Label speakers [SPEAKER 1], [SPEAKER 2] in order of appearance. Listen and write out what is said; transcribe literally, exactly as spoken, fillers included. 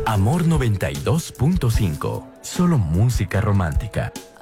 [SPEAKER 1] Amor noventa y dos punto cinco. Solo música romántica.